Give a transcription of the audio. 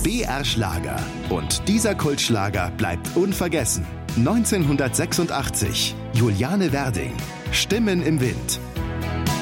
BR Schlager. Und dieser Kultschlager bleibt unvergessen. 1986. Juliane Werding. Stimmen im Wind.